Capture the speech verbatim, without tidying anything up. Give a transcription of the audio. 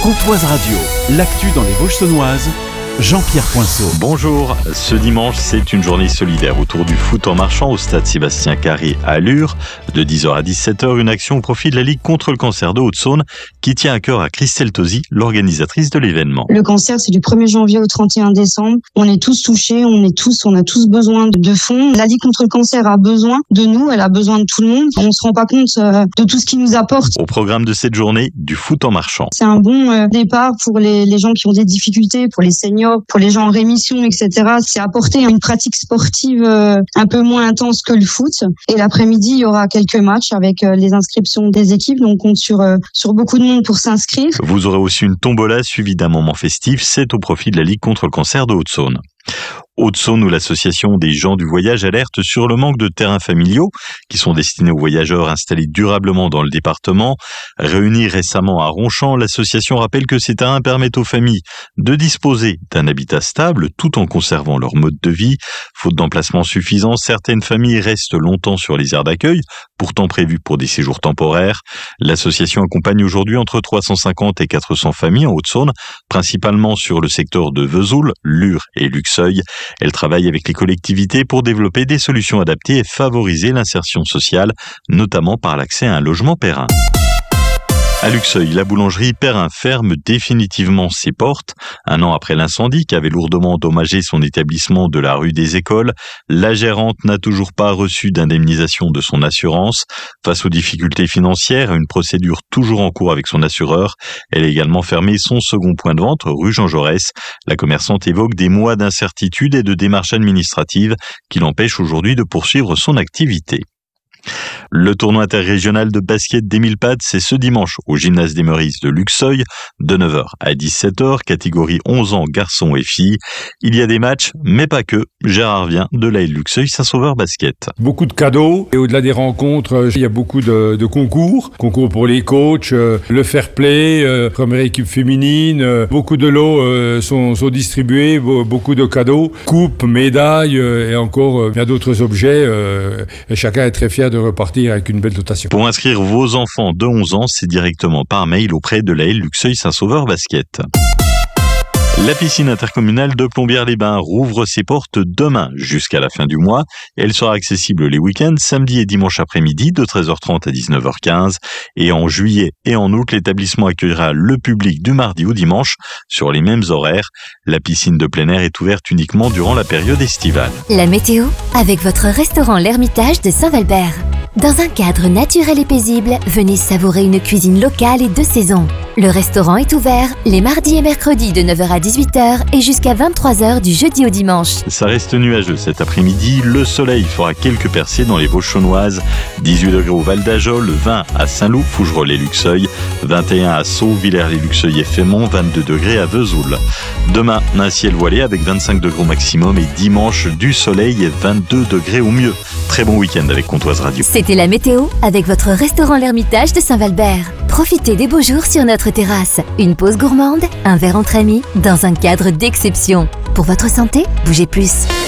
Pontoise Radio, l'actu dans les Vosges-Saunoises, Jean-Pierre Poinceau. Bonjour, ce dimanche c'est une journée solidaire autour du foot en marchant au stade Sébastien Carré à Lure. De dix heures à dix-sept heures, une action au profit de la Ligue contre le cancer de Haute-Saône qui tient à cœur à Christelle Tosi, l'organisatrice de l'événement. Le cancer, c'est du premier janvier au trente et un décembre. On est tous touchés, on est tous, on a tous besoin de fonds. La Ligue contre le cancer a besoin de nous, elle a besoin de tout le monde. On se rend pas compte de tout ce qu'il nous apporte. Au programme de cette journée, du foot en marchant. C'est un bon départ pour les, les gens qui ont des difficultés, pour les seniors, pour les gens en rémission, et cetera. C'est apporter une pratique sportive un peu moins intense que le foot. Et l'après-midi, il y aura quelques matchs avec les inscriptions des équipes. Donc, on compte sur, sur beaucoup de monde pour s'inscrire. Vous aurez aussi une tombola suivie d'un moment festif. C'est au profit de la Ligue contre le cancer de Haute-Saône. Haute-Saône, où l'association des gens du voyage alerte sur le manque de terrains familiaux qui sont destinés aux voyageurs installés durablement dans le département. Réunis récemment à Ronchamp, l'association rappelle que ces terrains permettent aux familles de disposer d'un habitat stable tout en conservant leur mode de vie. Faute d'emplacement suffisant, certaines familles restent longtemps sur les aires d'accueil, pourtant prévues pour des séjours temporaires. L'association accompagne aujourd'hui entre trois cent cinquante et quatre cents familles en Haute-Saône, principalement sur le secteur de Vesoul, Lure et Luxeuil. Elle travaille avec les collectivités pour développer des solutions adaptées et favoriser l'insertion sociale, notamment par l'accès à un logement périn. À Luxeuil, la boulangerie Perrin ferme définitivement ses portes. Un an après l'incendie qui avait lourdement endommagé son établissement de la rue des Écoles, la gérante n'a toujours pas reçu d'indemnisation de son assurance. Face aux difficultés financières et une procédure toujours en cours avec son assureur, elle a également fermé son second point de vente, rue Jean Jaurès. La commerçante évoque des mois d'incertitude et de démarches administratives qui l'empêchent aujourd'hui de poursuivre son activité. Le tournoi interrégional de basket d'Émile-Pad, c'est ce dimanche au gymnase des Meurices de Luxeuil, de neuf heures à dix-sept heures, catégorie onze ans, garçons et filles. Il y a des matchs, mais pas que. Gérard vient de l'A L Luxeuil Saint-Sauveur Basket. Beaucoup de cadeaux, et au-delà des rencontres, il y a beaucoup de, de concours. Concours pour les coachs, le fair play, euh, première équipe féminine, euh, beaucoup de lots euh, sont, sont distribués, beaucoup de cadeaux, coupes, médailles, euh, et encore euh, bien d'autres objets. Euh, et chacun est très fier de repartir avec une belle dotation. Pour inscrire vos enfants de onze ans, c'est directement par mail auprès de l'A L Luxeuil Saint-Sauveur Basket. La piscine intercommunale de Plombières-les-Bains rouvre ses portes demain jusqu'à la fin du mois. Elle sera accessible les week-ends, samedi et dimanche après-midi de treize heures trente à dix-neuf heures quinze. Et en juillet et en août, l'établissement accueillera le public du mardi au dimanche sur les mêmes horaires. La piscine de plein air est ouverte uniquement durant la période estivale. La météo avec votre restaurant L'Ermitage de Saint-Valbert. Dans un cadre naturel et paisible, venez savourer une cuisine locale et de saison. Le restaurant est ouvert les mardis et mercredis de neuf heures à dix-huit heures et jusqu'à vingt-trois heures du jeudi au dimanche. Ça reste nuageux cet après-midi. Le soleil fera quelques percées dans les Vosges-Saunoises. dix-huit degrés au Val d'Ajol, vingt à Saint-Loup, Fougerolles-les-Luxeuil, vingt et un à Sceaux, Villers-les-Luxeuil et Fémont, vingt-deux degrés à Vesoul. Demain, un ciel voilé avec vingt-cinq degrés au maximum et dimanche, du soleil et vingt-deux degrés au mieux. Très bon week-end avec Pontoise Radio. C'était la météo avec votre restaurant L'Ermitage de Saint-Valbert. Profitez des beaux jours sur notre terrasse. Une pause gourmande, un verre entre amis, dans un cadre d'exception. Pour votre santé, bougez plus.